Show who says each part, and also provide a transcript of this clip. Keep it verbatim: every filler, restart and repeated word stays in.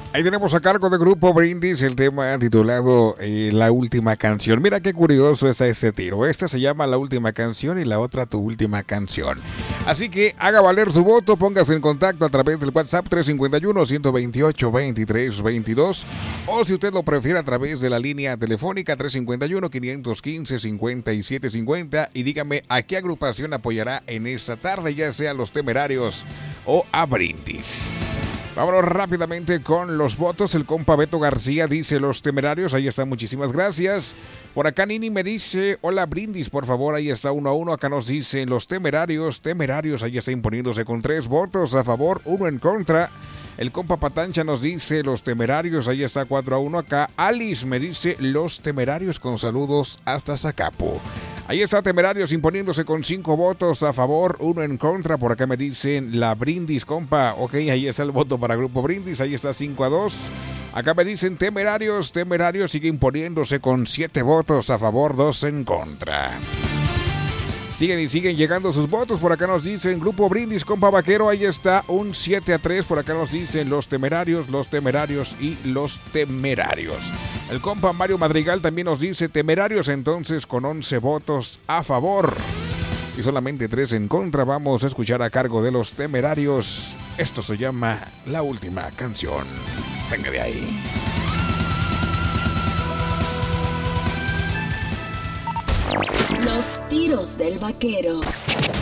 Speaker 1: Ahí tenemos a cargo de Grupo Brindis el tema titulado eh, La Última Canción. Mira qué curioso es ese tiro. Esta se llama La Última Canción y la otra Tu Última Canción. Así que haga valer su voto, póngase en contacto a través del WhatsApp tres cinco uno, uno dos ocho, veintitrés veintidós o si usted lo prefiere a través de la línea telefónica tres cinco uno, cinco uno cinco, cincuenta y siete cincuenta y dígame a qué agrupación apoyará en esta tarde, ya sea Los Temerarios o a Brindis. Vámonos rápidamente con los votos. El compa Beto García dice Los Temerarios. Ahí está, muchísimas gracias. Por acá Nini me dice hola Brindis, por favor. Ahí está uno a uno. Acá nos dice Los Temerarios. Temerarios, ahí está imponiéndose con tres votos a favor, uno en contra. El compa Patancha nos dice Los Temerarios. Ahí está cuatro a uno. Acá Alice me dice Los Temerarios con saludos hasta Zacapo. Ahí está Temerarios imponiéndose con cinco votos a favor, uno en contra. Por acá me dicen la Brindis, compa. Ok, ahí está el voto para Grupo Brindis. Ahí está cinco a dos. Acá me dicen Temerarios. Temerarios sigue imponiéndose con siete votos a favor, dos en contra. Siguen y siguen llegando sus votos. Por acá nos dicen Grupo Brindis, compa Vaquero. Ahí está un siete a tres. Por acá nos dicen Los Temerarios, Los Temerarios y Los Temerarios. El compa Mario Madrigal también nos dice Temerarios, entonces con once votos a favor y solamente tres en contra. Vamos a escuchar a cargo de Los Temerarios. Esto se llama La Última Canción. Venga de ahí.
Speaker 2: Los tiros del vaquero.